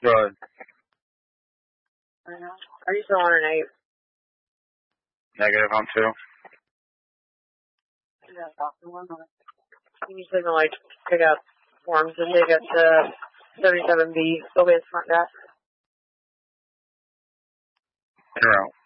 Good. Are you still on an 8? Negative on 2. You signal like pick up forms and take it to 37B. Go get front desk. You're out.